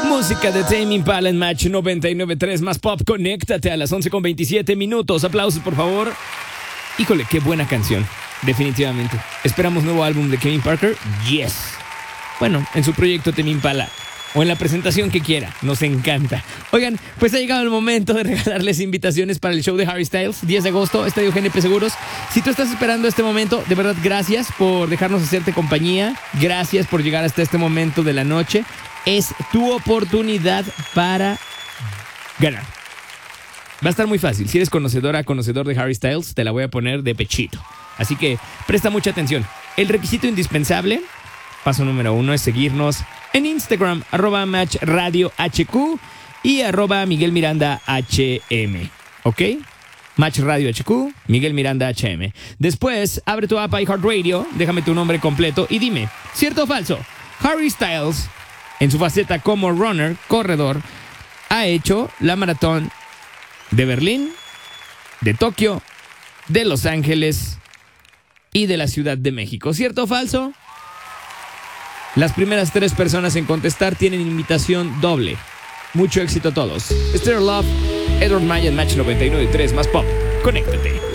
Música de Tame Impala en Match 99.3 más pop. Conéctate a las 11:27 minutos. Aplausos, por favor. Híjole, qué buena canción. Definitivamente. ¿Esperamos nuevo álbum de Kevin Parker? Yes. Bueno, en su proyecto Tame Impala o en la presentación que quiera. Nos encanta. Oigan, pues ha llegado el momento de regalarles invitaciones para el show de Harry Styles, 10 de agosto, Estadio GNP Seguros. Si tú estás esperando este momento, de verdad, gracias por dejarnos hacerte compañía. Gracias por llegar hasta este momento de la noche. Es tu oportunidad para ganar. Va a estar muy fácil. Si eres conocedor de Harry Styles, te la voy a poner de pechito. Así que presta mucha atención. El requisito indispensable, paso número 1, es seguirnos en Instagram, @MatchRadioHQ y @MiguelMirandaHM. ¿Ok? Match Radio HQ, Miguel Miranda HM. Después, abre tu app iHeartRadio, déjame tu nombre completo y dime, ¿cierto o falso? Harry Styles, en su faceta como runner, corredor, ha hecho la maratón de Berlín, de Tokio, de Los Ángeles y de la Ciudad de México. ¿Cierto o falso? Las primeras 3 personas en contestar tienen invitación doble. Mucho éxito a todos. Stereo Love, Edward Maya en Match 99.3 más pop. Conéctate.